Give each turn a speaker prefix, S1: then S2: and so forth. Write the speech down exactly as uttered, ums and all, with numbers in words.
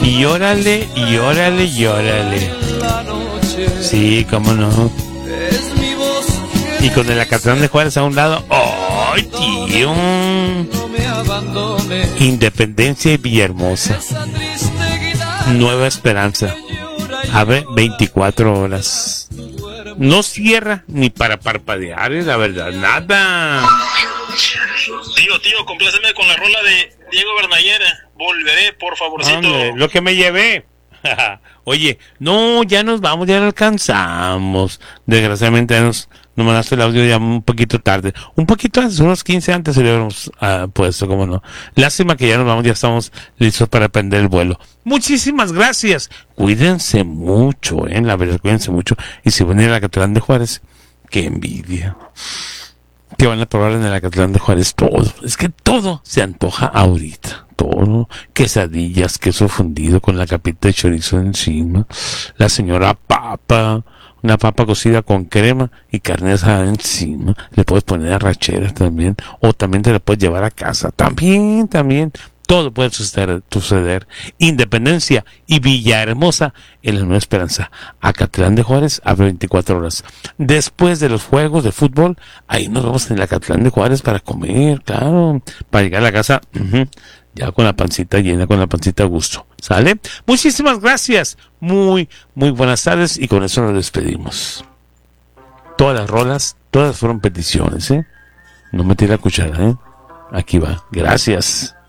S1: Y órale, y órale, y órale. Sí, cómo no. Y con el Acatlán de Juárez a un lado. ¡Ay, tío! Independencia y Villahermosa. Nueva Esperanza. Abre veinticuatro horas. No cierra ni para parpadear, es la verdad. Nada.
S2: Tío, tío, compláceme con la rola de Diego Bernayera. Volveré, por favorcito.
S1: Hombre, lo que me llevé. Oye, no, ya nos vamos, ya no alcanzamos. Desgraciadamente ya nos, nos mandaste el audio ya un poquito tarde. Un poquito antes, unos quince antes se lo hubiéramos uh, puesto, como no. Lástima que ya nos vamos, ya estamos listos para prender el vuelo. Muchísimas gracias. Cuídense mucho, eh, la verdad, cuídense mucho. Y si van a ir a Acatlán de Juárez, qué envidia. Que van a probar en el Acatlán de Juárez todo. Es que todo se antoja ahorita. Todo, quesadillas, queso fundido con la capita de chorizo encima, la señora papa, una papa cocida con crema y carne asada encima, le puedes poner arracheras también, o también te la puedes llevar a casa, también, también, todo puede suceder, suceder. Independencia y Villahermosa en la Nueva Esperanza. Acatlán de Juárez abre veinticuatro horas. Después de los juegos de fútbol, ahí nos vamos en el Acatlán de Juárez para comer, claro, para llegar a la casa, uh-huh, ya con la pancita llena, con la pancita a gusto. ¿Sale? Muchísimas gracias. Muy, muy buenas tardes y con eso nos despedimos. Todas las rolas, todas fueron peticiones, ¿eh? No metí la cuchara, ¿eh? Aquí va. Gracias.